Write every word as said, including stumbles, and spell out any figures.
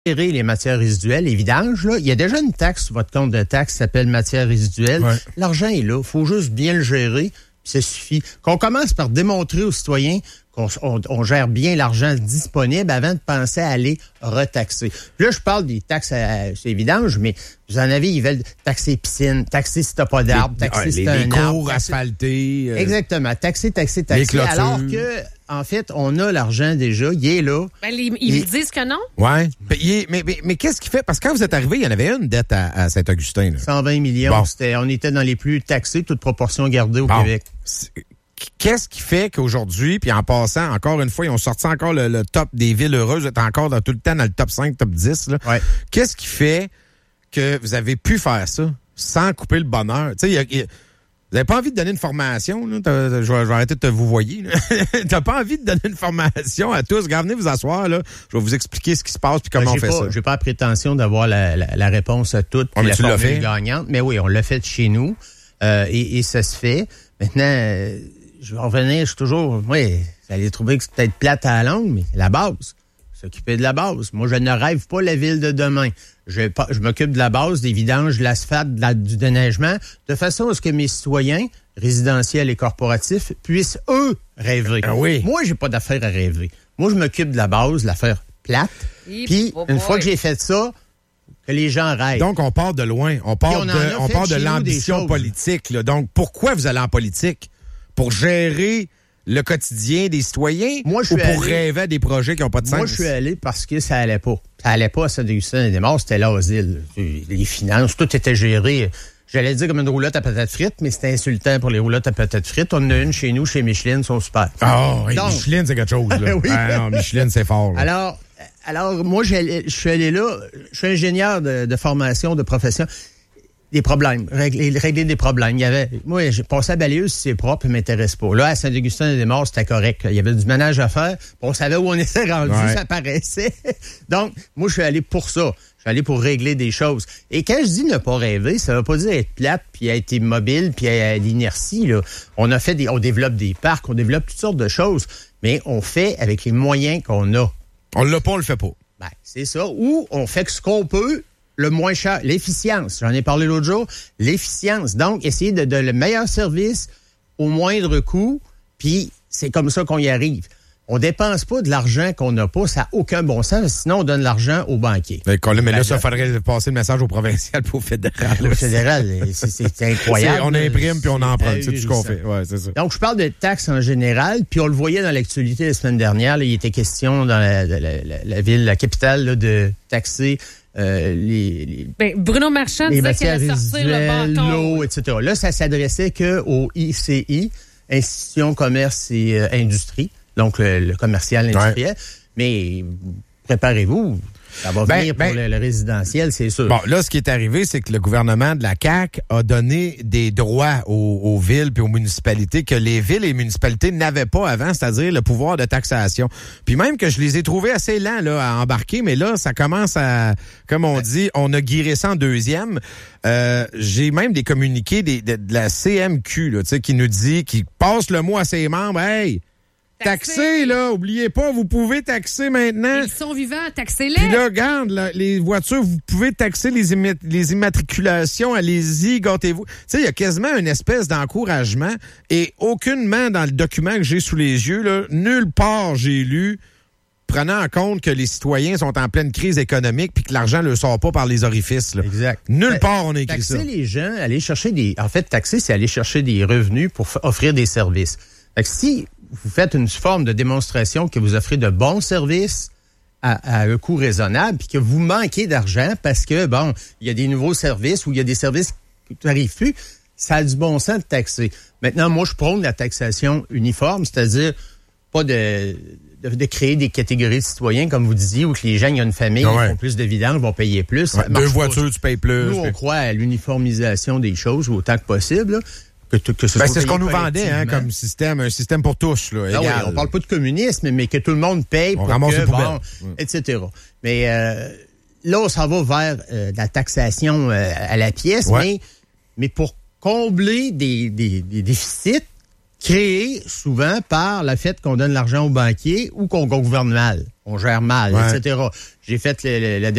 gérer les matières résiduelles, les vidanges, là, il y a déjà une taxe sur votre compte de taxe qui s'appelle matières résiduelles. Ouais. L'argent est là. Il faut juste bien le gérer, puis ça suffit. Qu'on commence par démontrer aux citoyens qu'on on, on gère bien l'argent disponible avant de penser à aller retaxer. Puis là, je parle des taxes à, à ces vidanges, mais vous en avez, ils veulent taxer piscine, taxer si t'as pas d'arbre, taxer les, si les, t'as les un cours arbre. asphaltés. Euh... Exactement. Taxer, taxer, taxer. Alors que, en fait, on a l'argent déjà, il est là. Ben, les, ils et... disent que non. Oui. Mais, mais, mais, mais qu'est-ce qu'il fait? Parce que quand vous êtes arrivé, il y en avait une dette à, à Saint-Augustin. Là. cent vingt millions. Bon. C'était, on était dans les plus taxés, toute proportion gardée au bon. Québec. C'est... Qu'est-ce qui fait qu'aujourd'hui, puis en passant, encore une fois, ils ont sorti encore le, le top des villes heureuses, vous êtes encore dans, tout le temps dans le top cinq, top dix. Là. Ouais. Qu'est-ce qui fait que vous avez pu faire ça sans couper le bonheur? Tu sais, vous n'avez pas envie de donner une formation, là? Je, vais, je vais arrêter de te vous voyer. Tu n'as pas envie de donner une formation à tous. Venez vous asseoir, là. Je vais vous expliquer ce qui se passe puis comment ben, on fait pas, ça. Je n'ai pas la prétention d'avoir la, la, la réponse à toutes oh, puis la formule fait. gagnante. Mais oui, on l'a fait chez nous euh, et, et ça se fait. Maintenant... Euh, je vais revenir, je suis toujours... Oui, vous allez trouver que c'est peut-être plate à la langue, mais la base. S'occuper de la base. Moi, je ne rêve pas la ville de demain. Je, je m'occupe de la base, des vidanges, de l'asphalte, de la, du déneigement, de façon à ce que mes citoyens, résidentiels et corporatifs, puissent, eux, rêver. Ah oui. Moi, j'ai pas d'affaire à rêver. Moi, je m'occupe de la base, l'affaire plate. Puis, une fois que j'ai fait ça, que les gens rêvent. Donc, on part de loin. On part on de, on part de l'ambition politique. Là. Donc, pourquoi vous allez en politique? Pour gérer le quotidien des citoyens moi, je ou suis pour allé, rêver à des projets qui n'ont pas de sens? Moi, je suis allé parce que ça allait pas. Ça allait pas à Saint-Augustin-des-Maures, c'était l'asile. Les finances, tout était géré. J'allais dire comme une roulotte à patates frites, mais c'était insultant pour les roulottes à patates frites. On en a une chez nous, chez Micheline, sont super. Ah, oh, Donc, Micheline, c'est quelque chose, là. oui. Ah, non, Micheline, c'est fort. Là. Alors, alors, moi, je suis allé là, je suis ingénieur de, de formation, de profession. Des problèmes, régler, régler des problèmes. Il y avait, moi, j'ai passé à balayeuse si c'est propre, ça m'intéresse pas. Là, à Saint-Augustin-des-Maures, c'était correct. Il y avait du ménage à faire. On savait où on était rendu, ouais. Ça paraissait. Donc, moi, je suis allé pour ça. Je suis allé pour régler des choses. Et quand je dis ne pas rêver, ça veut pas dire être plate, puis être immobile, puis à l'inertie, là. On a fait des, on développe des parcs, on développe toutes sortes de choses, mais on fait avec les moyens qu'on a. On l'a pas, on le fait pas. Ben, c'est ça. Ou on fait ce qu'on peut, le moins cher, l'efficience. J'en ai parlé l'autre jour. L'efficience. Donc, essayer de donner le meilleur service au moindre coût, puis c'est comme ça qu'on y arrive. On dépense pas de l'argent qu'on n'a pas, ça n'a aucun bon sens, sinon on donne l'argent aux banquiers. Mais, mais là, ça faudrait passer le message au provincial puis au fédéral. Au fédéral, c'est, c'est incroyable. C'est, on imprime puis on emprunte, c'est tout ce qu'on fait. Ouais, c'est ça. Donc, je parle de taxes en général, puis on le voyait dans l'actualité la semaine dernière, là, il était question dans la, la, la, la ville, la capitale, là, de taxer Euh, les, les, ben, Bruno Marchand les disait qu'il allait sortir le bâton. L'eau, et cetera. Là, ça s'adressait qu'au I C I, Institution Commerce et euh, Industrie, donc le, le commercial industriel. Ouais. Mais préparez-vous, ça va venir ben, pour ben, le, le résidentiel, c'est sûr. Bon, là, ce qui est arrivé, c'est que le gouvernement de la C A Q a donné des droits aux, aux villes et aux municipalités que les villes et municipalités n'avaient pas avant, c'est-à-dire le pouvoir de taxation. Puis même que je les ai trouvés assez lents là, à embarquer, mais là, ça commence à, comme on dit, on a guiré ça en deuxième. Euh, j'ai même des communiqués des, de, de la C M Q là, qui nous dit, qui passe le mot à ses membres, hey, taxez, là, oubliez pas, vous pouvez taxer maintenant. Ils sont vivants, taxez-les. Puis là, regarde, là, les voitures, vous pouvez taxer les, imma- les immatriculations, allez-y, gâtez-vous. Tu sais, il y a quasiment une espèce d'encouragement et aucunement dans le document que j'ai sous les yeux, là, nulle part j'ai lu, prenant en compte que les citoyens sont en pleine crise économique puis que l'argent ne le sort pas par les orifices. Là. Exact. Nulle part on a écrit taxer ça. Taxer les gens, aller chercher des... En fait, taxer, c'est aller chercher des revenus pour f- offrir des services. Fait que si vous faites une forme de démonstration que vous offrez de bons services à, à un coût raisonnable, puis que vous manquez d'argent parce que, bon, il y a des nouveaux services ou il y a des services qui n'arrivent plus, ça a du bon sens de taxer. Maintenant, moi, je prône la taxation uniforme, c'est-à-dire pas de, de, de créer des catégories de citoyens, comme vous disiez, où que les gens, il y a une famille, ouais. ils font plus de vidanges, vont payer plus. Ouais, deux voitures, tu payes plus. Nous, on croit à l'uniformisation des choses autant que possible, là. Que, que ce ben, c'est ce qu'on nous vendait hein, comme système, un système pour tous. Là, ah égal. Oui, on parle pas de communisme, mais que tout le monde paye on pour que, bon, mmh. et cetera. Mais euh, là, on s'en va vers euh, la taxation euh, à la pièce, ouais. mais, mais pour combler des, des, des déficits créés souvent par le fait qu'on donne l'argent aux banquiers ou qu'on gouverne mal. on gère mal, Ouais. et cetera. J'ai fait le- le- la